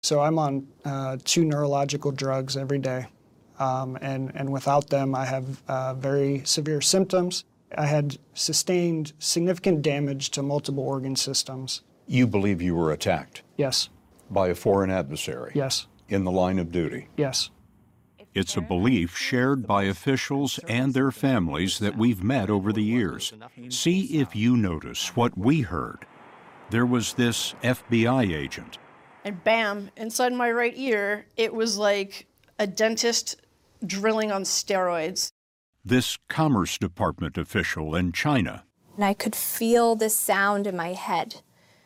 So I'm on 2 neurological drugs every day, and without them I have very severe symptoms. I had sustained significant damage to multiple organ systems. You believe you were attacked? Yes. By a foreign adversary? Yes. In the line of duty? Yes. It's a belief shared by officials and their families that we've met over the years. See if you notice what we heard. There was this FBI agent. And bam, inside my right ear, it was like a dentist drilling on steroids. This Commerce Department official in China. And I could feel the sound in my head.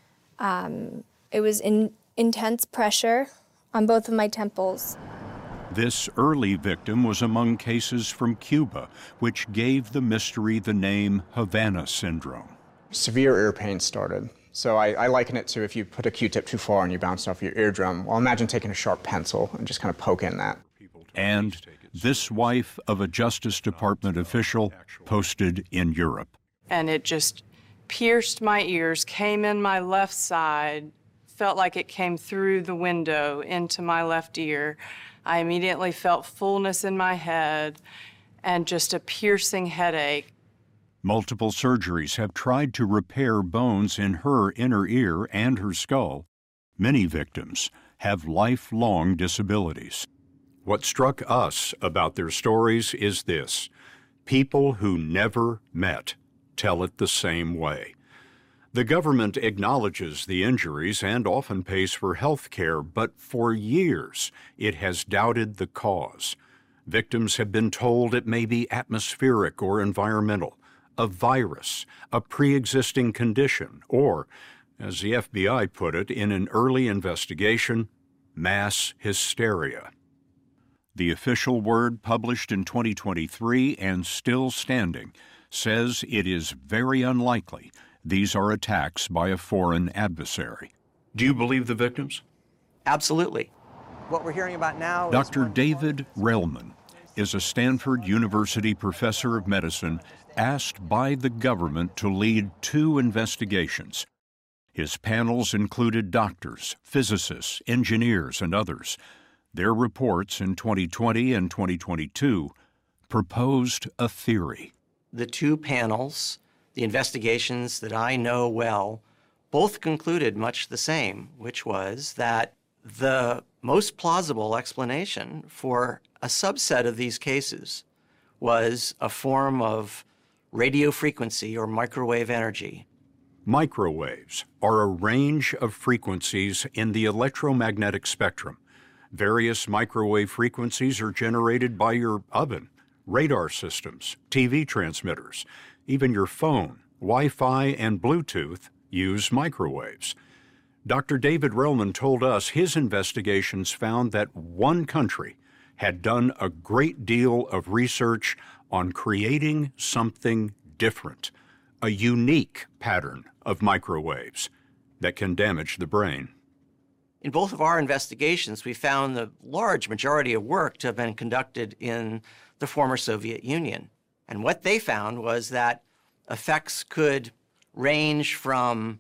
It was intense pressure on both of my temples. This early victim was among cases from Cuba, which gave the mystery the name Havana syndrome. Severe ear pain started. So I liken it to if you put a Q-tip too far and you bounce off your eardrum. Well, imagine taking a sharp pencil and just kind of poking that. And this wife of a Justice Department official posted in Europe. And it just pierced my ears, came in my left side, felt like it came through the window into my left ear. I immediately felt fullness in my head and just a piercing headache. Multiple surgeries have tried to repair bones in her inner ear and her skull. Many victims have lifelong disabilities. What struck us about their stories is this: people who never met tell it the same way. The government acknowledges the injuries and often pays for health care, but for years it has doubted the cause. Victims have been told it may be atmospheric or environmental, a virus, a pre-existing condition, or, as the FBI put it in an early investigation, mass hysteria. The official word published in 2023 and still standing says it is very unlikely these are attacks by a foreign adversary. Do you believe the victims? Absolutely. What we're hearing about now Dr. David Relman is a Stanford University professor of medicine asked by the government to lead 2 investigations. His panels included doctors, physicists, engineers, and others. Their reports in 2020 and 2022 proposed a theory. The 2 panels, the investigations that I know well, both concluded much the same, which was that the most plausible explanation for a subset of these cases was a form of radio frequency or microwave energy. Microwaves are a range of frequencies in the electromagnetic spectrum. Various microwave frequencies are generated by your oven, radar systems, TV transmitters. Even your phone, Wi-Fi, and Bluetooth use microwaves. Dr. David Relman told us his investigations found that one country had done a great deal of research on creating something different, a unique pattern of microwaves that can damage the brain. In both of our investigations, we found the large majority of work to have been conducted in the former Soviet Union. And what they found was that effects could range from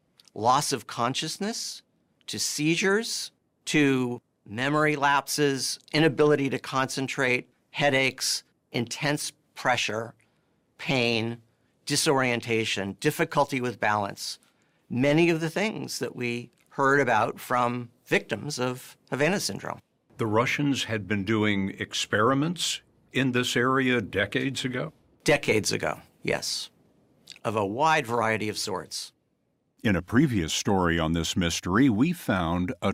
loss of consciousness to seizures to memory lapses, inability to concentrate, headaches, intense pressure, pain, disorientation, difficulty with balance. Many of the things that we heard about from victims of Havana syndrome. The Russians had been doing experiments in this area decades ago? Decades ago, yes, of a wide variety of sorts. In a previous story on this mystery, we found a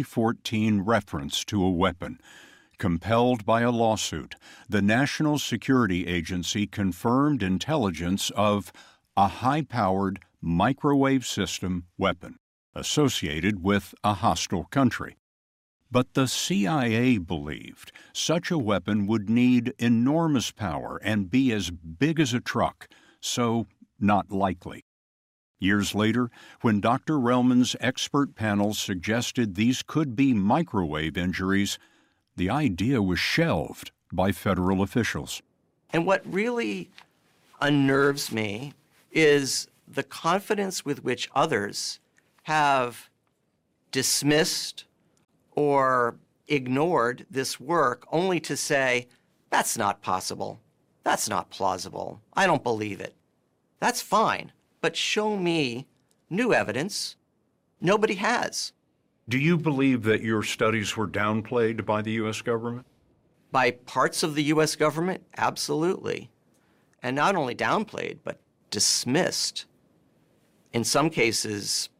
2014 reference to a weapon. Compelled by a lawsuit, the National Security Agency confirmed intelligence of a high-powered microwave system weapon associated with a hostile country. But the CIA believed such a weapon would need enormous power and be as big as a truck, so not likely. Years later, when Dr. Relman's expert panel suggested these could be microwave injuries, the idea was shelved by federal officials. And what really unnerves me is the confidence with which others have dismissed or ignored this work only to say, that's not possible. That's not plausible. I don't believe it. That's fine, but show me new evidence. Nobody has. Do you believe that your studies were downplayed by the U.S. government? By parts of the U.S. government? Absolutely. And not only downplayed, but dismissed. In some cases,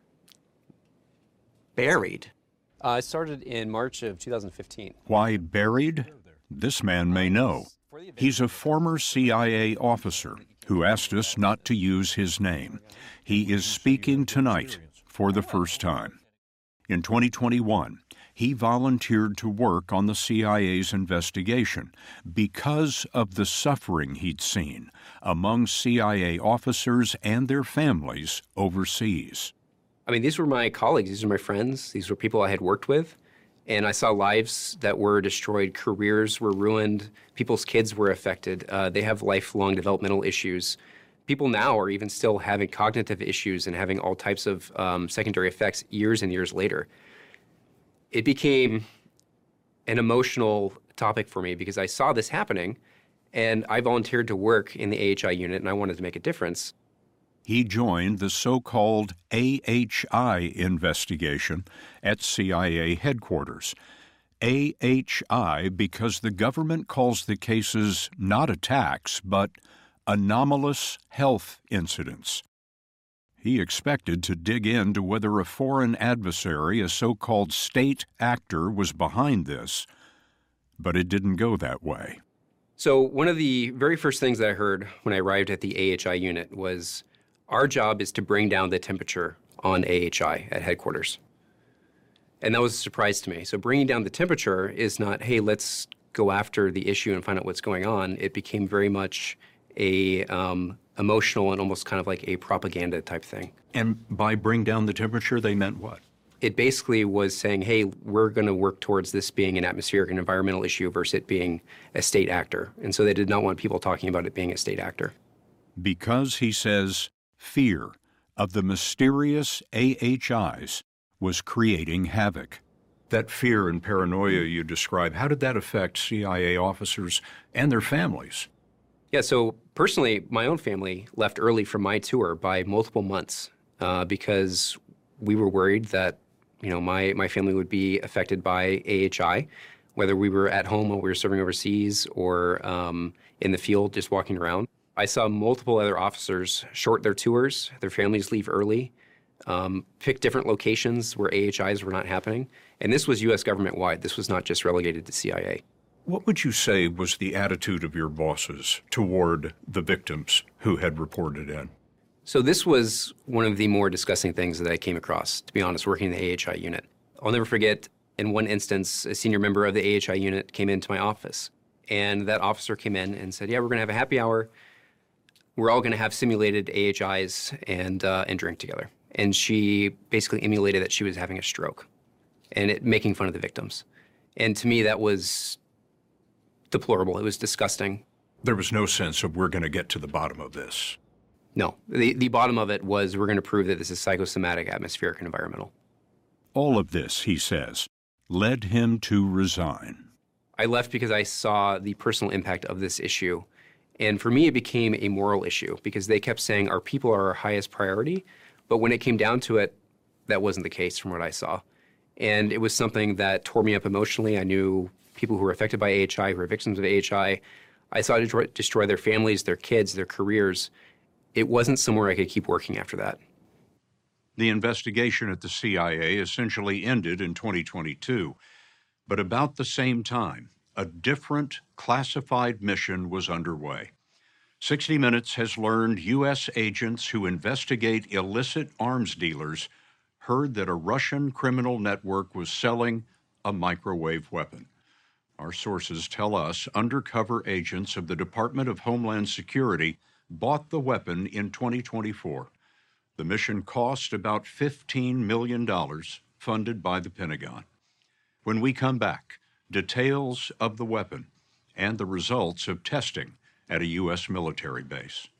buried. I started in March of 2015. Why buried? This man may know. He's a former CIA officer who asked us not to use his name. He is speaking tonight for the first time. In 2021, he volunteered to work on the CIA's investigation because of the suffering he'd seen among CIA officers and their families overseas. I mean, these were my colleagues, these were my friends, these were people I had worked with, and I saw lives that were destroyed, careers were ruined, people's kids were affected. They have lifelong developmental issues. People now are even still having cognitive issues and having all types of secondary effects years and years later. It became an emotional topic for me because I saw this happening, and I volunteered to work in the AHI unit, and I wanted to make a difference. He joined the so-called AHI investigation at CIA headquarters. AHI because the government calls the cases not attacks, but anomalous health incidents. He expected to dig into whether a foreign adversary, a so-called state actor, was behind this, but it didn't go that way. So one of the very first things that I heard when I arrived at the AHI unit was, our job is to bring down the temperature on AHI at headquarters. And that was a surprise to me. So bringing down the temperature is not, hey, let's go after the issue and find out what's going on. It became very much a emotional and almost kind of like a propaganda type thing. And by bring down the temperature, they meant what? It basically was saying, hey, we're going to work towards this being an atmospheric and environmental issue versus it being a state actor. And so they did not want people talking about it being a state actor. Because, he says, fear of the mysterious AHIs was creating havoc. That fear and paranoia you describe, how did that affect CIA officers and their families? Yeah, so personally, my own family left early from my tour by multiple months because we were worried that, you know, my family would be affected by AHI, whether we were at home while we were serving overseas or in the field just walking around. I saw multiple other officers short their tours, their families leave early, pick different locations where AHIs were not happening. And this was U.S. government-wide. This was not just relegated to CIA. What would you say was the attitude of your bosses toward the victims who had reported in? So this was one of the more disgusting things that I came across, to be honest, working in the AHI unit. I'll never forget, in one instance, a senior member of the AHI unit came into my office. And that officer came in and said, yeah, we're going to have a happy hour. We're all going to have simulated AHIs and drink together. And she basically emulated that she was having a stroke and making fun of the victims. And to me, that was deplorable. It was disgusting. There was no sense of we're going to get to the bottom of this. No. The bottom of it was we're going to prove that this is psychosomatic, atmospheric, and environmental. All of this, he says, led him to resign. I left because I saw the personal impact of this issue. And for me, it became a moral issue because they kept saying our people are our highest priority. But when it came down to it, that wasn't the case from what I saw. And it was something that tore me up emotionally. I knew people who were affected by AHI, who were victims of AHI. I saw it destroy their families, their kids, their careers. It wasn't somewhere I could keep working after that. The investigation at the CIA essentially ended in 2022. But about the same time, a different classified mission was underway. 60 Minutes has learned U.S. agents who investigate illicit arms dealers heard that a Russian criminal network was selling a microwave weapon. Our sources tell us undercover agents of the Department of Homeland Security bought the weapon in 2024. The mission cost about $15 million, funded by the Pentagon. When we come back, details of the weapon and the results of testing at a U.S. military base.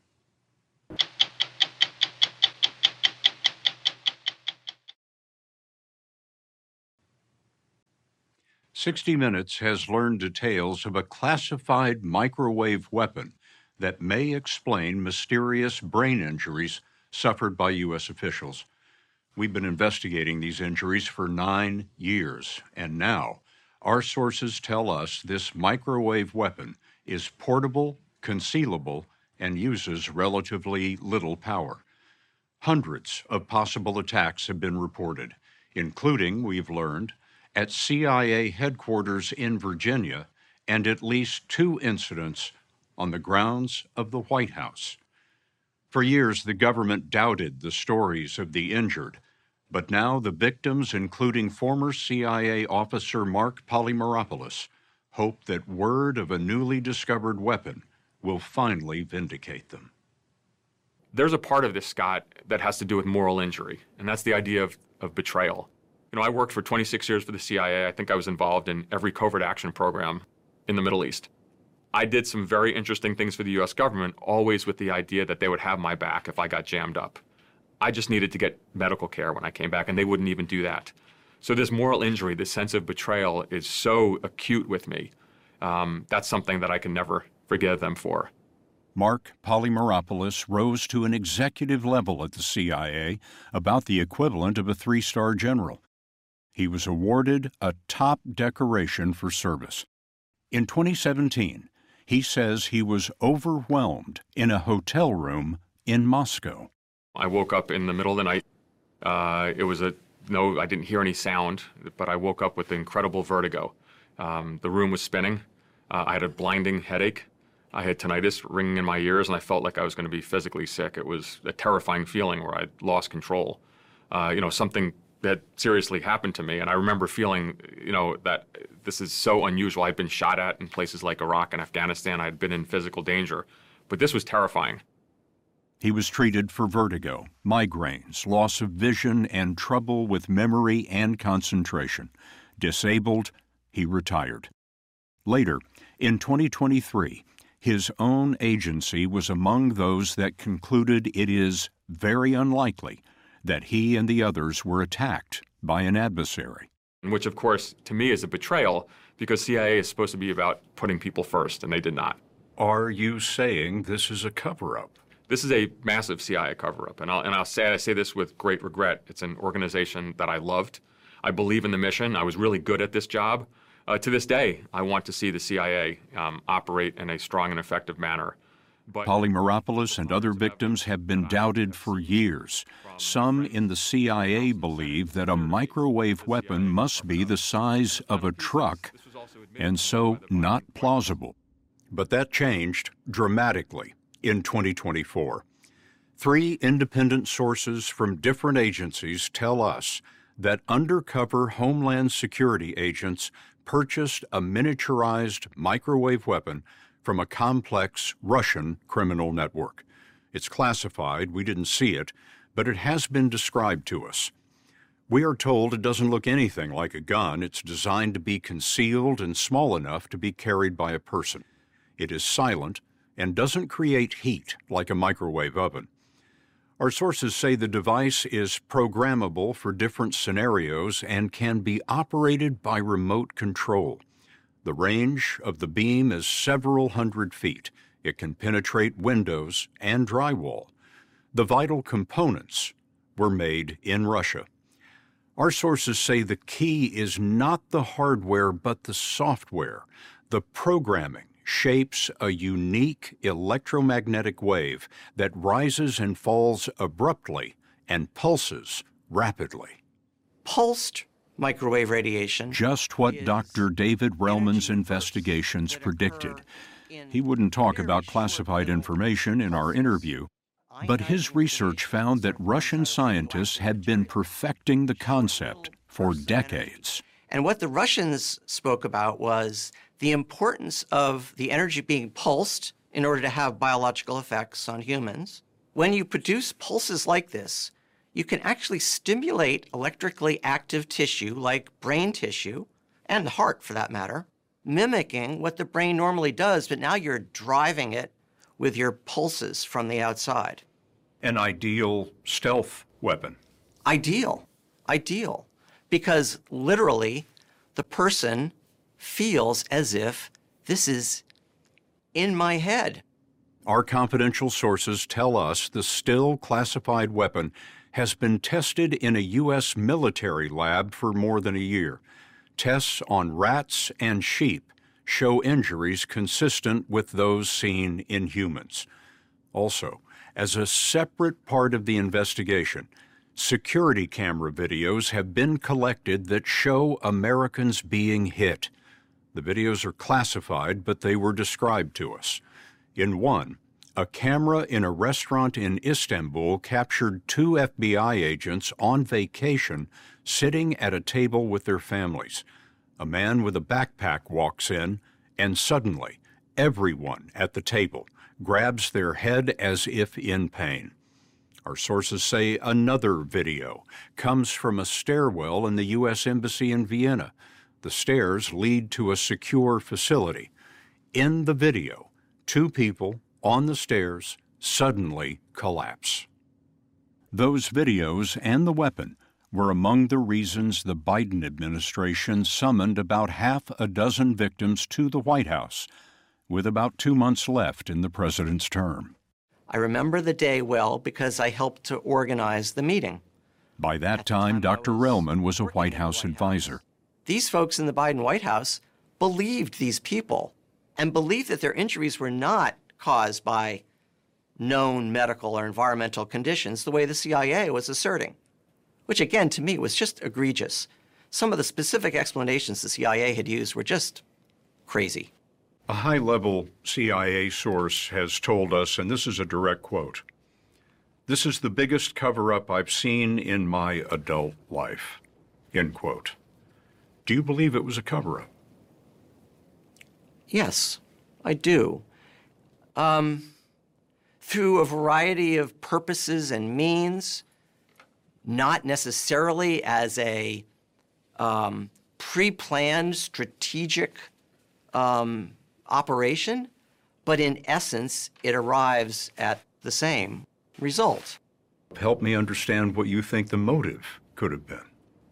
60 Minutes has learned details of a classified microwave weapon that may explain mysterious brain injuries suffered by U.S. officials. We've been investigating these injuries for 9 years, and now our sources tell us this microwave weapon is portable, concealable, and uses relatively little power. Hundreds of possible attacks have been reported, including, we've learned, at CIA headquarters in Virginia and at least 2 incidents on the grounds of the White House. For years, the government doubted the stories of the injured, but now the victims, including former CIA officer Mark Polymeropoulos, hope that word of a newly discovered weapon will finally vindicate them. There's a part of this, Scott, that has to do with moral injury, and that's the idea of betrayal. You know, I worked for 26 years for the CIA. I think I was involved in every covert action program in the Middle East. I did some very interesting things for the U.S. government, always with the idea that they would have my back if I got jammed up. I just needed to get medical care when I came back, and they wouldn't even do that. So this moral injury, this sense of betrayal is so acute with me. That's something that I can never forgive them for. Mark Polymeropoulos rose to an executive level at the CIA, about the equivalent of a 3-star general. He was awarded a top decoration for service. In 2017, he says he was overwhelmed in a hotel room in Moscow. I woke up in the middle of the night. I didn't hear any sound, but I woke up with incredible vertigo. The room was spinning. I had a blinding headache. I had tinnitus ringing in my ears, and I felt like I was going to be physically sick. It was a terrifying feeling where I'd lost control. Something that seriously happened to me. And I remember feeling, that this is so unusual. I'd been shot at in places like Iraq and Afghanistan. I'd been in physical danger. But this was terrifying. He was treated for vertigo, migraines, loss of vision, and trouble with memory and concentration. Disabled, he retired. Later, in 2023, his own agency was among those that concluded it is very unlikely that he and the others were attacked by an adversary. Which, of course, to me is a betrayal, because CIA is supposed to be about putting people first, and they did not. Are you saying this is a cover-up? This is a massive CIA cover-up, and I say this with great regret. It's an organization that I loved. I believe in the mission. I was really good at this job. To this day, I want to see the CIA operate in a strong and effective manner. But Polymeropoulos and other victims have been doubted for years. Some in the CIA believe that a microwave weapon must be the size of a truck, and so not plausible. But that changed dramatically in 2024. 3 independent sources from different agencies tell us that undercover Homeland Security agents purchased a miniaturized microwave weapon from a complex Russian criminal network. It's classified, we didn't see it, but it has been described to us. We are told it doesn't look anything like a gun. It's designed to be concealed and small enough to be carried by a person. It is silent and doesn't create heat like a microwave oven. Our sources say the device is programmable for different scenarios and can be operated by remote control. The range of the beam is several hundred feet. It can penetrate windows and drywall. The vital components were made in Russia. Our sources say the key is not the hardware but the software. The programming shapes a unique electromagnetic wave that rises and falls abruptly and pulses rapidly. Pulsed microwave radiation. Just what Dr. David Relman's investigations predicted. He wouldn't talk about classified information in our interview, but his research found that Russian scientists had been perfecting the concept for decades. And what the Russians spoke about was the importance of the energy being pulsed in order to have biological effects on humans. When you produce pulses like this, you can actually stimulate electrically active tissue like brain tissue, and the heart for that matter, mimicking what the brain normally does, but now you're driving it with your pulses from the outside. An ideal stealth weapon. Ideal. Because literally, the person feels as if this is in my head. Our confidential sources tell us the still classified weapon has been tested in a U.S. military lab for more than a year. Tests on rats and sheep show injuries consistent with those seen in humans. Also, as a separate part of the investigation, security camera videos have been collected that show Americans being hit. The videos are classified, but they were described to us. In one, a camera in a restaurant in Istanbul captured 2 FBI agents on vacation sitting at a table with their families. A man with a backpack walks in, and suddenly, everyone at the table grabs their head as if in pain. Our sources say another video comes from a stairwell in the U.S. Embassy in Vienna. The stairs lead to a secure facility. In the video, 2 people on the stairs suddenly collapse. Those videos and the weapon were among the reasons the Biden administration summoned about half a dozen victims to the White House, with about 2 months left in the president's term. I remember the day well because I helped to organize the meeting. By that time, Dr. Relman was a White House advisor. These folks in the Biden White House believed these people and believed that their injuries were not caused by known medical or environmental conditions the way the CIA was asserting, which again to me was just egregious. Some of the specific explanations the CIA had used were just crazy. A high-level CIA source has told us, and this is a direct quote, "This is the biggest cover-up I've seen in my adult life," end quote. Do you believe it was a cover-up? Yes, I do. Through a variety of purposes and means, not necessarily as a pre-planned strategic operation, but in essence, it arrives at the same result. Help me understand what you think the motive could have been.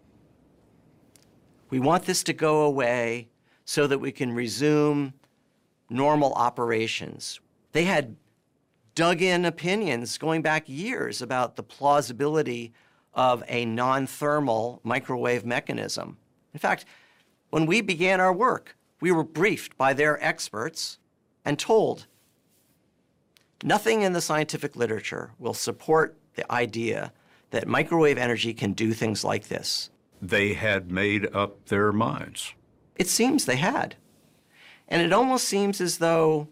We want this to go away so that we can resume normal operations. They had dug-in opinions going back years about the plausibility of a non-thermal microwave mechanism. In fact, when we began our work, we were briefed by their experts and told nothing in the scientific literature will support the idea that microwave energy can do things like this. They had made up their minds. It seems they had. And it almost seems as though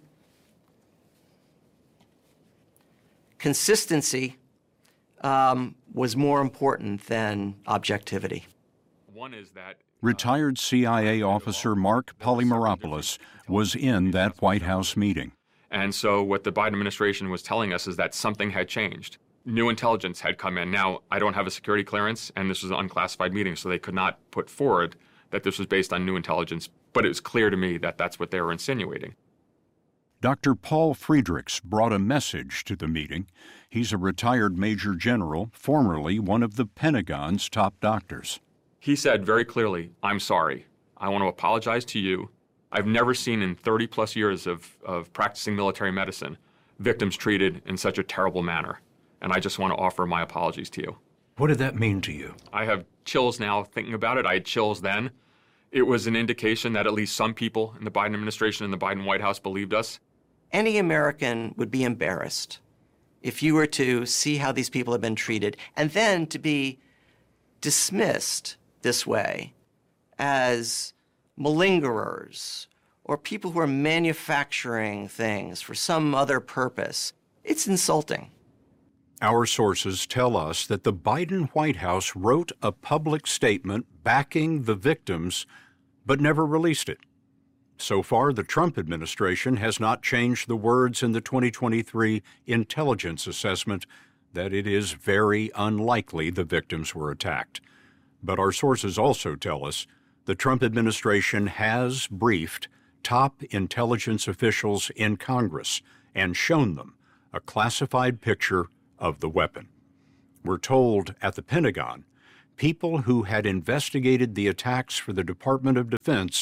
consistency was more important than objectivity. One is that Retired CIA officer Mark Polymeropoulos was in that White House meeting. And so what the Biden administration was telling us is that something had changed. New intelligence had come in. Now, I don't have a security clearance, and this was an unclassified meeting, so they could not put forward that this was based on new intelligence, but it was clear to me that that's what they were insinuating. Dr. Paul Friedrichs brought a message to the meeting. He's a retired Major General, formerly one of the Pentagon's top doctors. He said very clearly, "I'm sorry. I want to apologize to you. I've never seen in 30-plus years of practicing military medicine victims treated in such a terrible manner, and I just want to offer my apologies to you." What did that mean to you? I have chills now thinking about it. I had chills then. It was an indication that at least some people in the Biden administration and the Biden White House believed us. Any American would be embarrassed if you were to see how these people have been treated and then to be dismissed this way as malingerers or people who are manufacturing things for some other purpose. It's insulting. Our sources tell us that the Biden White House wrote a public statement backing the victims, but never released it. So far, the Trump administration has not changed the words in the 2023 intelligence assessment that it is very unlikely the victims were attacked. But our sources also tell us the Trump administration has briefed top intelligence officials in Congress and shown them a classified picture of the weapon. We're told at the Pentagon, people who had investigated the attacks for the Department of Defense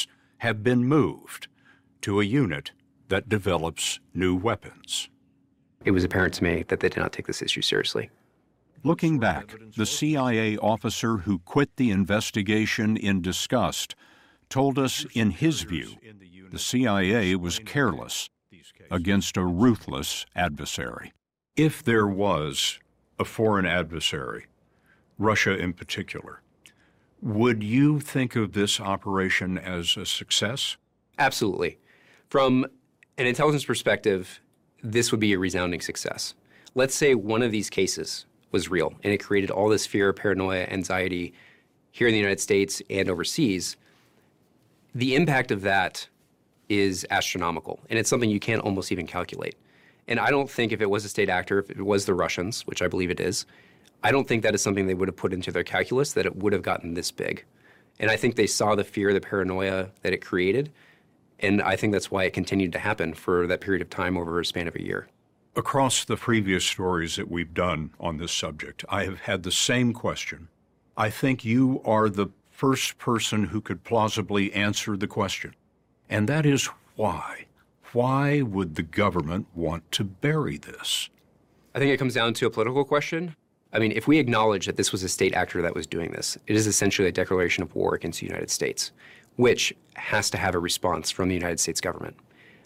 have been moved to a unit that develops new weapons. It was apparent to me that they did not take this issue seriously. Looking back, the CIA officer who quit the investigation in disgust told us, in his view, the CIA was careless against a ruthless adversary. If there was a foreign adversary, Russia in particular, would you think of this operation as a success? Absolutely. From an intelligence perspective, this would be a resounding success. Let's say one of these cases was real and it created all this fear, paranoia, anxiety here in the United States and overseas. The impact of that is astronomical, and it's something you can't almost even calculate. And I don't think if it was a state actor, if it was the Russians, which I believe it is, I don't think that is something they would have put into their calculus, that it would have gotten this big. And I think they saw the fear, the paranoia that it created, and I think that's why it continued to happen for that period of time over a span of a year. Across the previous stories that we've done on this subject, I have had the same question. I think you are the first person who could plausibly answer the question, and that is why. Why would the government want to bury this? I think it comes down to a political question. I mean, if we acknowledge that this was a state actor that was doing this, it is essentially a declaration of war against the United States, which has to have a response from the United States government.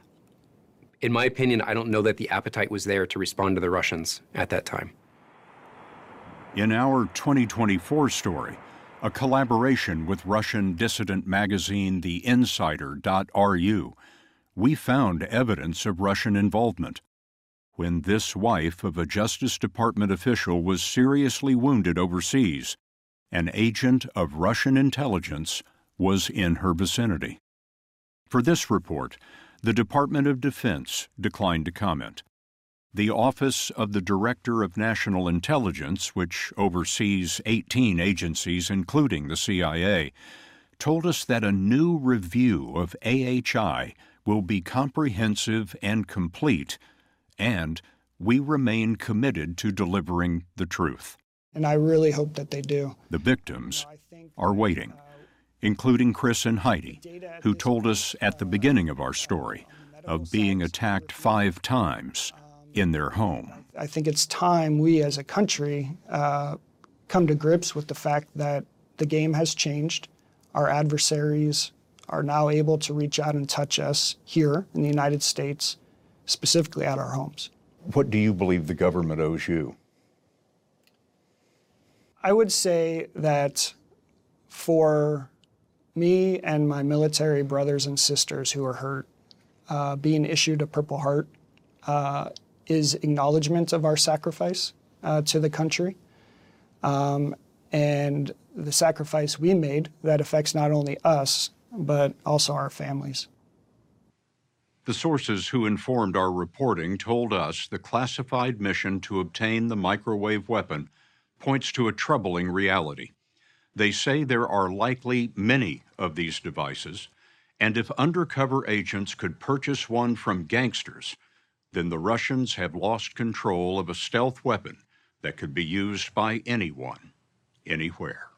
In my opinion, I don't know that the appetite was there to respond to the Russians at that time. In our 2024 story, a collaboration with Russian dissident magazine The Insider.ru, we found evidence of Russian involvement when this wife of a Justice Department official was seriously wounded overseas. An agent of Russian intelligence was in her vicinity. For this report, the Department of Defense declined to comment. The Office of the Director of National Intelligence, which oversees 18 agencies, including the CIA, told us that a new review of AHI will be comprehensive and complete, and we remain committed to delivering the truth. And I really hope that they do. The victims are waiting, including Chris and Heidi, who told us at the beginning of our story of being attacked 5 times in their home. I think it's time we as a country come to grips with the fact that the game has changed. Our adversaries are now able to reach out and touch us here in the United States, specifically at our homes. What do you believe the government owes you? I would say that for me and my military brothers and sisters who are hurt, being issued a Purple Heart is acknowledgement of our sacrifice to the country. And the sacrifice we made that affects not only us, but also our families. The sources who informed our reporting told us the classified mission to obtain the microwave weapon points to a troubling reality. They say there are likely many of these devices, and if undercover agents could purchase one from gangsters, then the Russians have lost control of a stealth weapon that could be used by anyone, anywhere.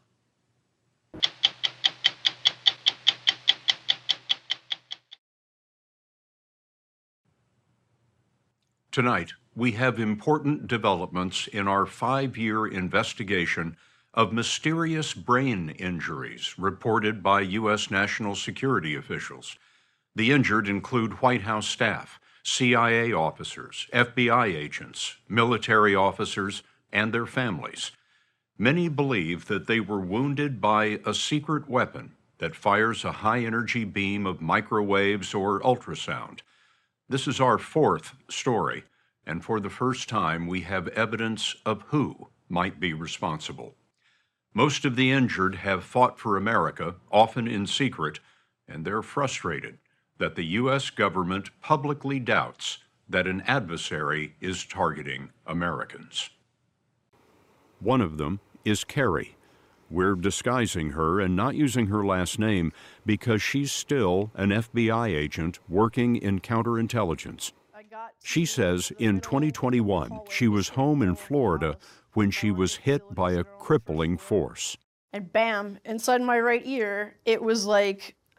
Tonight, we have important developments in our 5-year investigation of mysterious brain injuries reported by U.S. national security officials. The injured include White House staff, CIA officers, FBI agents, military officers, and their families. Many believe that they were wounded by a secret weapon that fires a high-energy beam of microwaves or ultrasound. This is our 4th story, and for the first time we have evidence of who might be responsible. Most of the injured have fought for America, often in secret, and they're frustrated that the U.S. government publicly doubts that an adversary is targeting Americans. One of them is Carrie. We're disguising her and not using her last name because she's still an FBI agent working in counterintelligence. She says in 2021, she was home in Florida when she was hit by a crippling force. And bam, inside my right ear, it was like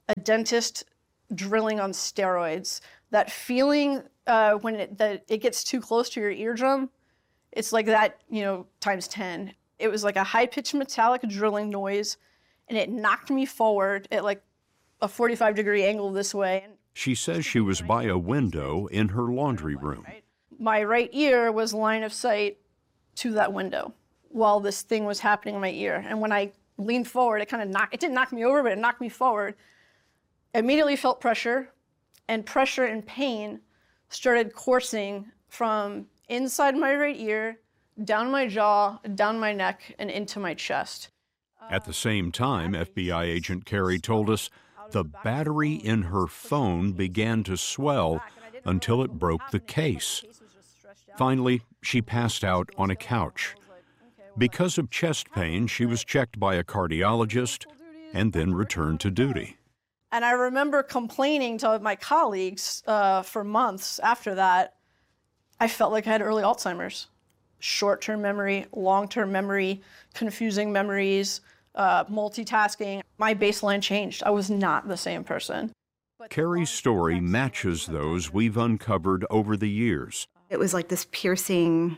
a dentist drilling on steroids. That feeling when it gets too close to your eardrum, it's like that, times 10. It was like a high-pitched metallic drilling noise, and it knocked me forward at like a 45-degree angle this way. She says she was by a window in her laundry room. My right ear was line of sight to that window while this thing was happening in my ear. And when I leaned forward, it didn't knock me over, but it knocked me forward. Immediately felt pressure, and pressure and pain started coursing from inside my right ear, down my jaw, down my neck, and into my chest. At the same time, FBI agent Carey told us the battery in her phone began to swell until it broke the case. Finally, she passed out on a couch. Because of chest pain, she was checked by a cardiologist and then returned to duty. And I remember complaining to my colleagues for months after that. I felt like I had early Alzheimer's. Short-term memory, long-term memory, confusing memories, multitasking. My baseline changed. I was not the same person. Carey's story matches those we've uncovered over the years. It was like this piercing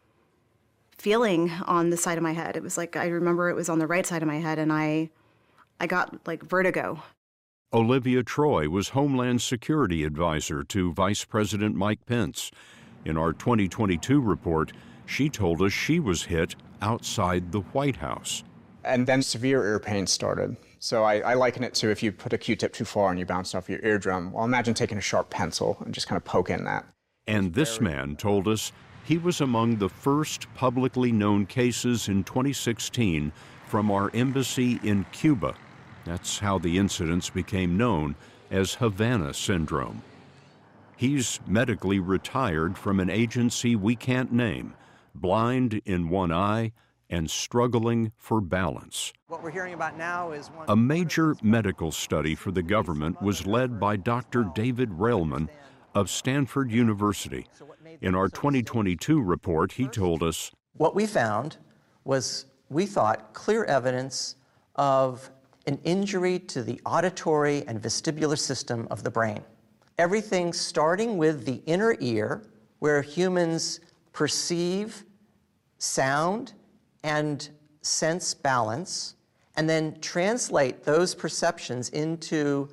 feeling on the side of my head. It was like, I remember it was on the right side of my head, and I got like vertigo. Olivia Troy was Homeland Security Advisor to Vice President Mike Pence. In our 2022 report, she told us she was hit outside the White House. And then severe ear pain started. So I liken it to if you put a Q-tip too far and you bounce off your eardrum. Well, imagine taking a sharp pencil and just kind of poking that. And this man told us he was among the first publicly known cases in 2016 from our embassy in Cuba. That's how the incidents became known as Havana syndrome. He's medically retired from an agency we can't name, blind in one eye and struggling for balance. What we're hearing about now is a major medical study for the government was led by Dr. David Railman of Stanford University. In our 2022 report, he told us, what we found was, we thought, clear evidence of an injury to the auditory and vestibular system of the brain. Everything starting with the inner ear, where humans perceive sound and sense balance, and then translate those perceptions into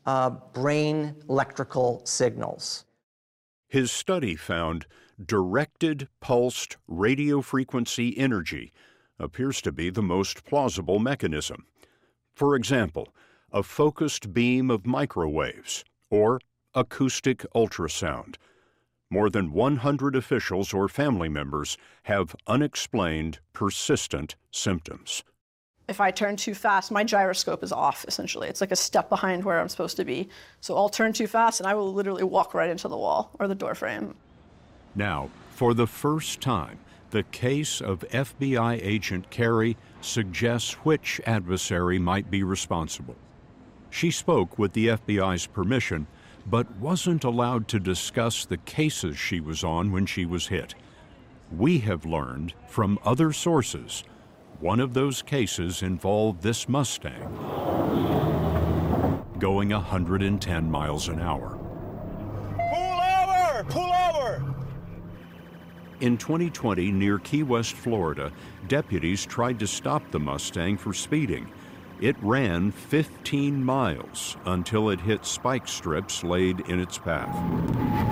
brain electrical signals. His study found directed pulsed radiofrequency energy appears to be the most plausible mechanism. For example, a focused beam of microwaves or acoustic ultrasound. More than 100 officials or family members have unexplained, persistent symptoms. If I turn too fast, my gyroscope is off, essentially. It's like a step behind where I'm supposed to be. So I'll turn too fast and I will literally walk right into the wall or the door frame. Now, for the first time, the case of FBI agent Carey suggests which adversary might be responsible. She spoke with the FBI's permission, but wasn't allowed to discuss the cases she was on when she was hit. We have learned from other sources one of those cases involved this Mustang going 110 miles an hour. Pull over! Pull over! In 2020, near Key West, Florida, deputies tried to stop the Mustang for speeding. It ran 15 miles until it hit spike strips laid in its path.